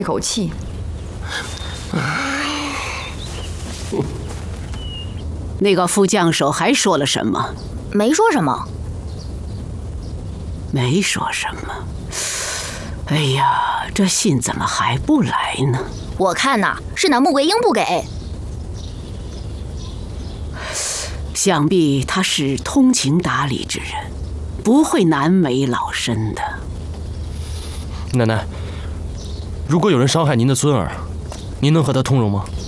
一口气。 那个副将手还说了什么？ 没说什么。 没说什么。哎呀，这信怎么还不来呢？ 我看呐，是那穆桂英不给。 想必他是通情达理之人，不会难为老身的。 奶奶，如果有人伤害您的孙儿，您能和他通融吗？